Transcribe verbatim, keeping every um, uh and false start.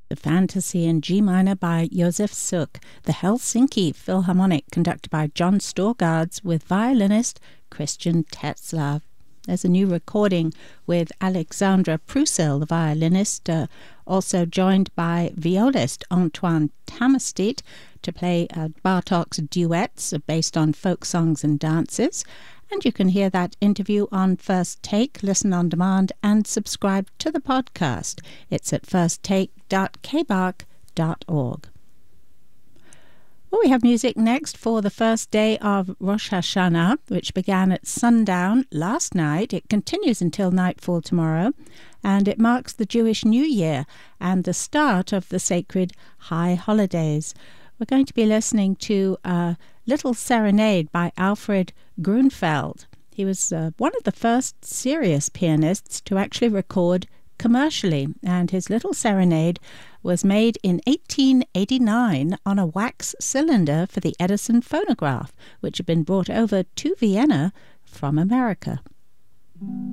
The Fantasy in G minor by Josef Suk, the Helsinki Philharmonic conducted by John Storgards with violinist Christian Tetzlaff. There's a new recording with Alexandra Prussel, the violinist, uh, also joined by violist Antoine Tamastit to play uh, Bartok's duets based on folk songs and dances. And you can hear that interview on First Take, listen on demand, and subscribe to the podcast. It's at first take dot k b a r c dot org. Well, we have music next for the first day of Rosh Hashanah, which began at sundown last night. It continues until nightfall tomorrow, and it marks the Jewish New Year and the start of the sacred high holidays. We're going to be listening to a little serenade by Alfred Grunfeld. He was uh, one of the first serious pianists to actually record commercially, and his little serenade was made in eighteen eighty-nine on a wax cylinder for the Edison phonograph, which had been brought over to Vienna from America.